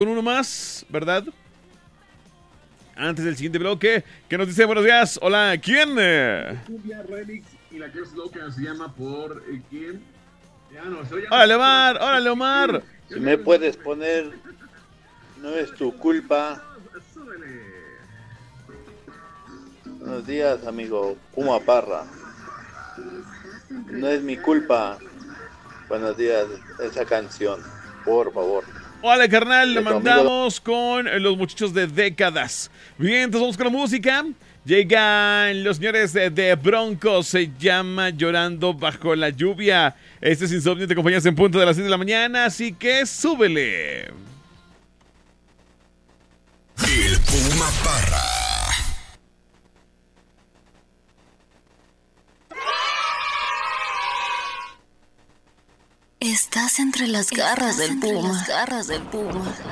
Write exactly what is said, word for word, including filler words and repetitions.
con uno más, ¿verdad? Antes del siguiente bloque, que nos dice buenos días. Hola, ¿quién? Cumbia Remix y la que es loca se llama por eh, quién. Ya no, soy Órale, Omar, órale, Omar. Si me puedes poner, no es tu culpa. Buenos días, amigo Puma Parra. No es mi culpa. Buenos días, esa canción, por favor. Hola, carnal, le De tu mandamos con los muchachos de décadas. Bien, entonces vamos con la música. Llegan los señores de, de Broncos, se llama Llorando Bajo la Lluvia. Este es Insomnio, te acompañas en punto de las seis de la mañana, así que súbele. El Puma Parra. Estás entre las garras del puma. Las garras del puma.